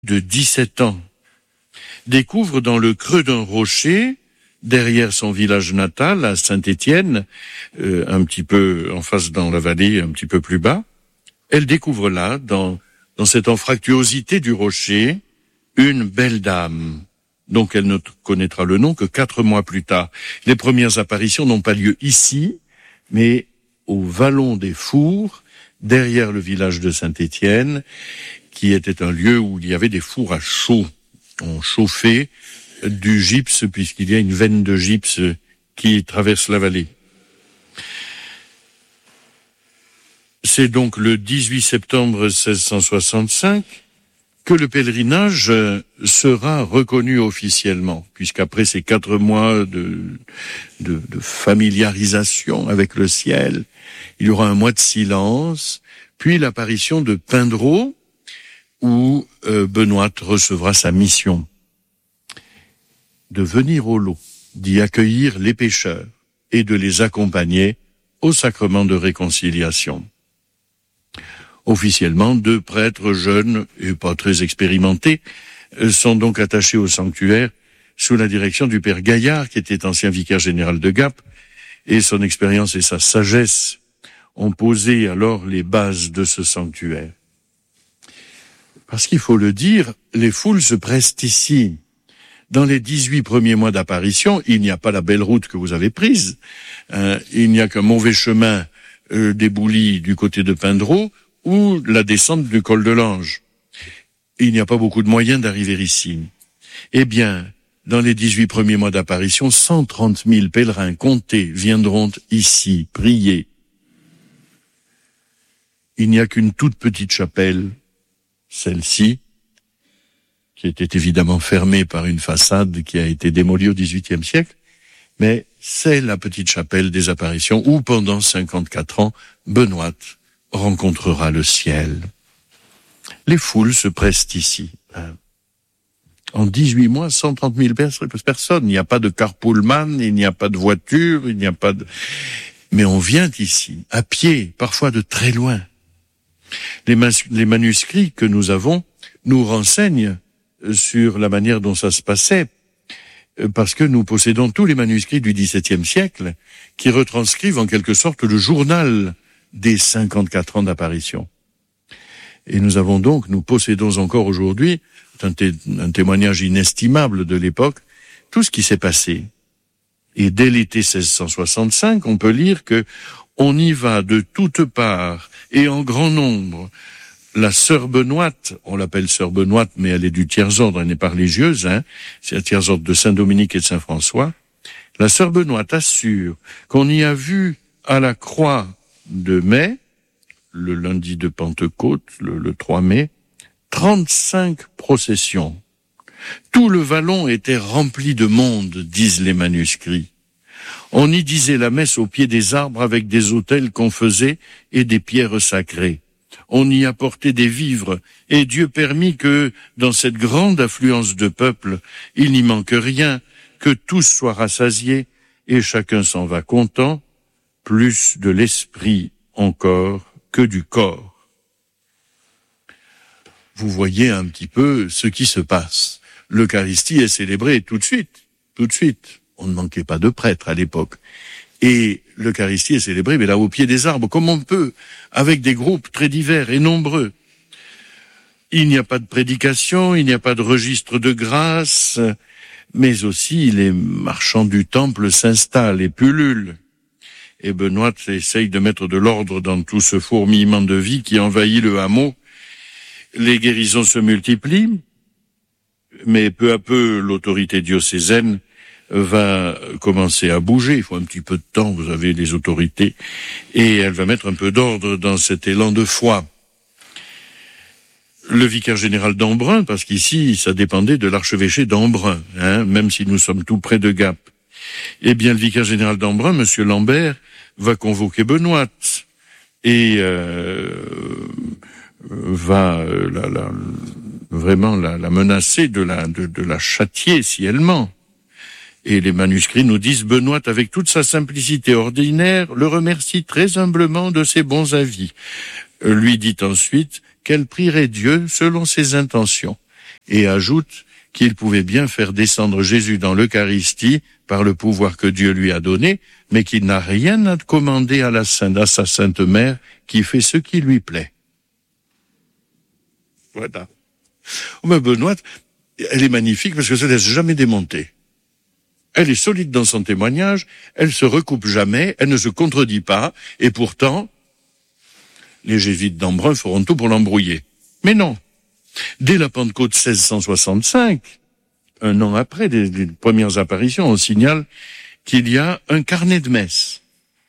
de 17 ans, découvre dans le creux d'un rocher, derrière son village natal, à Saint-Étienne, un petit peu en face dans la vallée, un petit peu plus bas, elle découvre là, dans cette anfractuosité du rocher, une belle dame, dont elle ne connaîtra le nom que 4 mois plus tard. Les premières apparitions n'ont pas lieu ici, mais au Vallon des Fours, derrière le village de Saint-Étienne, qui était un lieu où il y avait des fours à chaud. On chauffait du gypse, puisqu'il y a une veine de gypse qui traverse la vallée. C'est donc le 18 septembre 1665 que le pèlerinage sera reconnu officiellement, puisqu'après ces 4 mois de familiarisation avec le ciel, il y aura un mois de silence, puis l'apparition de Pindreau, où Benoît recevra sa mission de venir au lot, d'y accueillir les pécheurs et de les accompagner au sacrement de réconciliation. Officiellement, 2 prêtres jeunes et pas très expérimentés sont donc attachés au sanctuaire sous la direction du père Gaillard, qui était ancien vicaire général de Gap, et son expérience et sa sagesse ont posé alors les bases de ce sanctuaire. Parce qu'il faut le dire, les foules se pressent ici. Dans les 18 premiers mois d'apparition, il n'y a pas la belle route que vous avez prise. Il n'y a qu'un mauvais chemin des Boulis du côté de Pindreau ou la descente du col de l'Ange. Il n'y a pas beaucoup de moyens d'arriver ici. Eh bien, dans les 18 premiers mois d'apparition, 130 000 pèlerins comptés viendront ici prier. Il n'y a qu'une toute petite chapelle, celle-ci, qui était évidemment fermée par une façade qui a été démolie au XVIIIe siècle, mais c'est la petite chapelle des apparitions où, pendant 54 ans, Benoît rencontrera le ciel. Les foules se pressent ici. En 18 mois, 130 000 personnes. Il n'y a pas de carpoolman, il n'y a pas de voiture, il n'y a pas de... Mais on vient ici, à pied, parfois de très loin. Les manuscrits que nous avons nous renseignent sur la manière dont ça se passait, parce que nous possédons tous les manuscrits du XVIIe siècle qui retranscrivent en quelque sorte le journal des 54 ans d'apparition. Et nous possédons encore aujourd'hui un témoignage inestimable de l'époque, tout ce qui s'est passé. Et dès l'été 1665, on peut lire que on y va de toutes parts et en grand nombre. La sœur Benoît, on l'appelle sœur Benoît, mais elle est du tiers-ordre, elle n'est pas religieuse, c'est le tiers-ordre de Saint-Dominique et de Saint-François. La sœur Benoît assure qu'on y a vu à la croix de mai, le lundi de Pentecôte, le 3 mai, 35 processions. Tout le vallon était rempli de monde, disent les manuscrits. On y disait la messe au pied des arbres avec des autels qu'on faisait et des pierres sacrées. On y apportait des vivres, et Dieu permit que, dans cette grande affluence de peuple, il n'y manque rien, que tous soient rassasiés, et chacun s'en va content, plus de l'esprit encore que du corps. Vous voyez un petit peu ce qui se passe. L'Eucharistie est célébrée tout de suite. On ne manquait pas de prêtres à l'époque. Et l'Eucharistie est célébrée, mais là, au pied des arbres, comme on peut, avec des groupes très divers et nombreux. Il n'y a pas de prédication, il n'y a pas de registre de grâce, mais aussi les marchands du temple s'installent et pullulent. Et Benoît essaye de mettre de l'ordre dans tout ce fourmillement de vie qui envahit le hameau. Les guérisons se multiplient, mais peu à peu, l'autorité diocésaine va commencer à bouger. Il faut un petit peu de temps, vous avez les autorités, et elle va mettre un peu d'ordre dans cet élan de foi. Le vicaire général d'Embrun, parce qu'ici, ça dépendait de l'archevêché d'Embrun, même si nous sommes tout près de Gap. Eh bien, le vicaire général d'Embrun, monsieur Lambert, va convoquer Benoît et va vraiment la menacer de la châtier si elle ment. Et les manuscrits nous disent Benoît, avec toute sa simplicité ordinaire, le remercie très humblement de ses bons avis. Lui dit ensuite qu'elle prierait Dieu selon ses intentions et ajoute qu'il pouvait bien faire descendre Jésus dans l'Eucharistie par le pouvoir que Dieu lui a donné, mais qu'il n'a rien à commander à sa Sainte Mère, qui fait ce qui lui plaît. Voilà. Mais Benoît, elle est magnifique parce que ça ne laisse jamais démonter. Elle est solide dans son témoignage, elle se recoupe jamais, elle ne se contredit pas, et pourtant, les jésuites d'Embrun feront tout pour l'embrouiller. Mais non. Dès la Pentecôte 1665, un an après les premières apparitions, on signale qu'il y a un carnet de messe.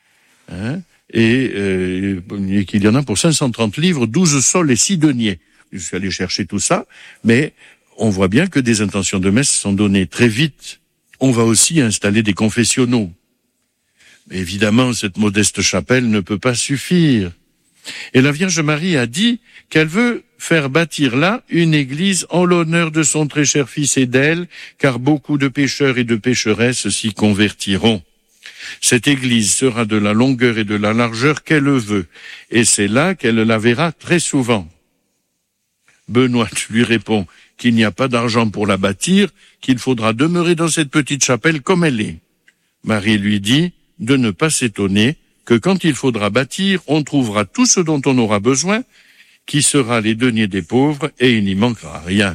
Et qu'il y en a pour 530 livres, 12 sols et 6 deniers. Je suis allé chercher tout ça, mais on voit bien que des intentions de messe sont données très vite. On va aussi installer des confessionnaux. Mais évidemment, cette modeste chapelle ne peut pas suffire. Et la Vierge Marie a dit qu'elle veut faire bâtir là une église en l'honneur de son très cher Fils et d'elle, car beaucoup de pécheurs et de pécheresses s'y convertiront. Cette église sera de la longueur et de la largeur qu'elle veut, et c'est là qu'elle la verra très souvent. Benoît lui répond qu'il n'y a pas d'argent pour la bâtir, qu'il faudra demeurer dans cette petite chapelle comme elle est. Marie lui dit de ne pas s'étonner, que quand il faudra bâtir, on trouvera tout ce dont on aura besoin, qui sera les deniers des pauvres, et il n'y manquera rien.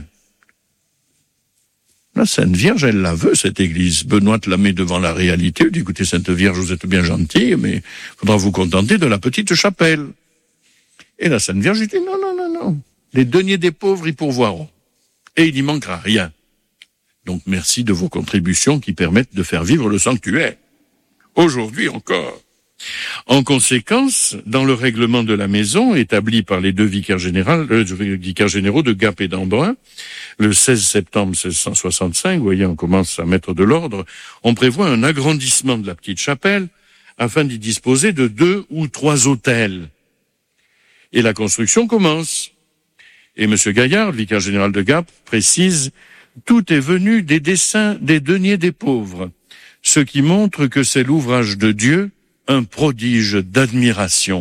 La Sainte Vierge, elle la veut, cette église. Benoît la met devant la réalité. Il dit, écoutez, Sainte Vierge, vous êtes bien gentille, mais il faudra vous contenter de la petite chapelle. Et la Sainte Vierge dit, non. Les deniers des pauvres y pourvoiront. Et il n'y manquera rien. Donc merci de vos contributions qui permettent de faire vivre le sanctuaire. Aujourd'hui encore. En conséquence, dans le règlement de la maison, établi par les deux vicaires généraux de Gap et d'Embrun, le 16 septembre 1665, vous voyez, on commence à mettre de l'ordre, on prévoit un agrandissement de la petite chapelle afin d'y disposer de 2 ou 3 autels. Et la construction commence. Et M. Gaillard, vicaire général de Gap, précise « Tout est venu des dessins des deniers des pauvres, ce qui montre que c'est l'ouvrage de Dieu, un prodige d'admiration. »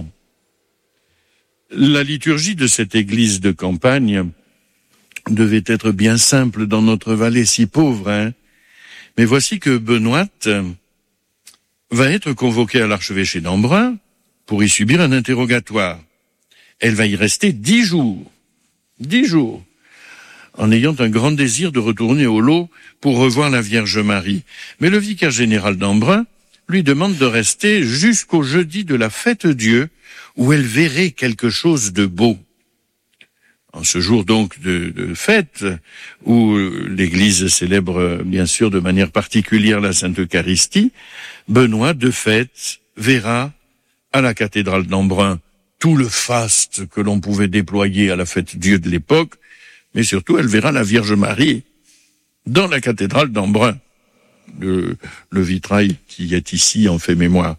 La liturgie de cette église de campagne devait être bien simple dans notre vallée si pauvre, Mais voici que Benoît va être convoquée à l'archevêché d'Embrun pour y subir un interrogatoire. Elle va y rester 10 jours. 10 jours. En ayant un grand désir de retourner au lot pour revoir la Vierge Marie. Mais le vicaire général d'Embrun lui demande de rester jusqu'au jeudi de la fête Dieu, où elle verrait quelque chose de beau. En ce jour donc de fête, où l'Église célèbre bien sûr de manière particulière la Sainte Eucharistie, Benoît de fait verra à la cathédrale d'Embrun tout le faste que l'on pouvait déployer à la fête Dieu de l'époque, mais surtout elle verra la Vierge Marie dans la cathédrale d'Embrun. Le vitrail qui est ici en fait mémoire.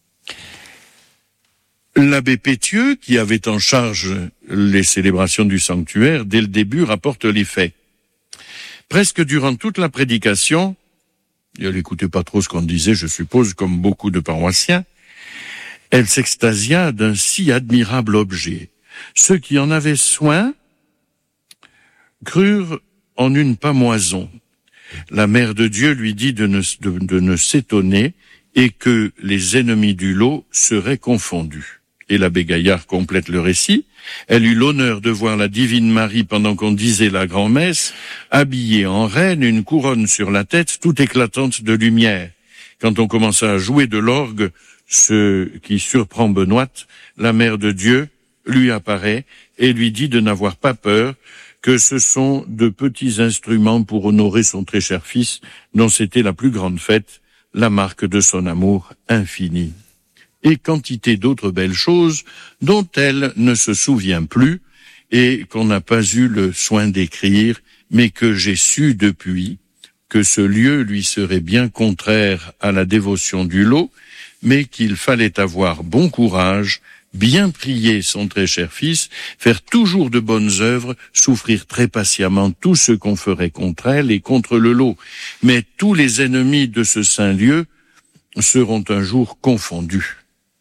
L'abbé Pétieux, qui avait en charge les célébrations du sanctuaire, dès le début rapporte les faits. Presque durant toute la prédication, et elle n'écoutait pas trop ce qu'on disait, je suppose, comme beaucoup de paroissiens, elle s'extasia d'un si admirable objet. Ceux qui en avaient soin crurent en une pâmoison. La Mère de Dieu lui dit de ne s'étonner et que les ennemis du lot seraient confondus. Et l'abbé Gaillard complète le récit. Elle eut l'honneur de voir la Divine Marie pendant qu'on disait la grand-messe, habillée en reine, une couronne sur la tête, toute éclatante de lumière. Quand on commença à jouer de l'orgue, ce qui surprend Benoît, la Mère de Dieu lui apparaît et lui dit de n'avoir pas peur, que ce sont de petits instruments pour honorer son très cher fils, dont c'était la plus grande fête, la marque de son amour infini. Et quantité d'autres belles choses dont elle ne se souvient plus et qu'on n'a pas eu le soin d'écrire, mais que j'ai su depuis que ce lieu lui serait bien contraire à la dévotion du lot, mais qu'il fallait avoir bon courage, bien prier son très cher fils, faire toujours de bonnes œuvres, souffrir très patiemment tout ce qu'on ferait contre elle et contre le lot. Mais tous les ennemis de ce saint lieu seront un jour confondus.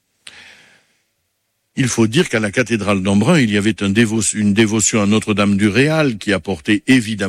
Il faut dire qu'à la cathédrale d'Embrun, il y avait une dévotion à Notre-Dame du Réal qui apportait évidemment